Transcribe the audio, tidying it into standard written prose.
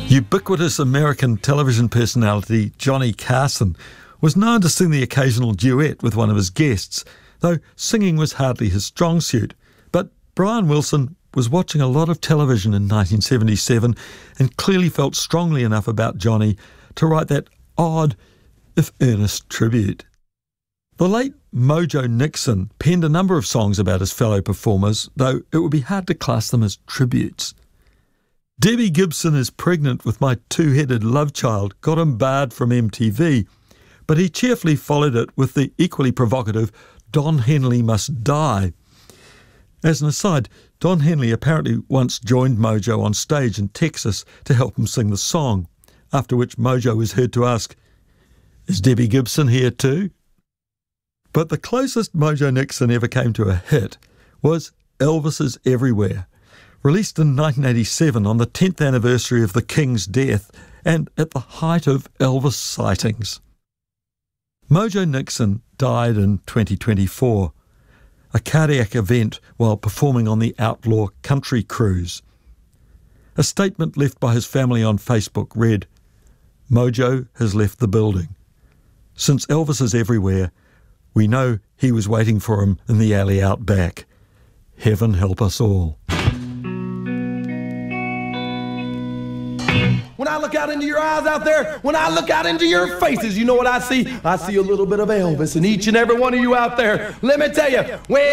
Ubiquitous American television personality Johnny Carson was known to sing the occasional duet with one of his guests, though singing was hardly his strong suit. But Brian Wilson was watching a lot of television in 1977 and clearly felt strongly enough about Johnny to write that odd, if earnest, tribute. The late Mojo Nixon penned a number of songs about his fellow performers, though it would be hard to class them as tributes. Debbie Gibson is Pregnant with My Two-Headed Love Child got him barred from MTV, but he cheerfully followed it with the equally provocative Don Henley Must Die. As an aside, Don Henley apparently once joined Mojo on stage in Texas to help him sing the song, after which Mojo was heard to ask, "Is Debbie Gibson here too?" But the closest Mojo Nixon ever came to a hit was Elvis Is Everywhere, released in 1987 on the 10th anniversary of the King's death and at the height of Elvis sightings. Mojo Nixon died in 2024, a cardiac event while performing on the Outlaw Country Cruise. A statement left by his family on Facebook read, "Mojo has left the building. Since Elvis is everywhere, we know he was waiting for him in the alley out back. Heaven help us all." When I look out into your eyes out there, when I look out into your faces, you know what I see? I see a little bit of Elvis in each and every one of you out there. Let me tell you, when